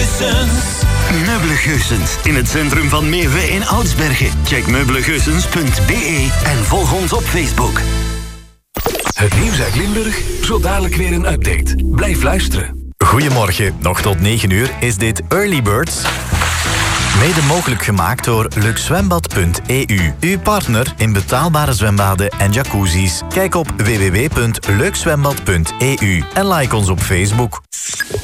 Meubele in het centrum van Meeuwen in Oudsbergen. Check meubelegeusens.be en volg ons op Facebook. Het nieuws uit Limburg, zo dadelijk weer een update. Blijf luisteren. Goedemorgen, nog tot 9 uur is dit Early Birds. Mede mogelijk gemaakt door luxzwembad.eu. Uw partner in betaalbare zwembaden en jacuzzis. Kijk op www.luxzwembad.eu en like ons op Facebook.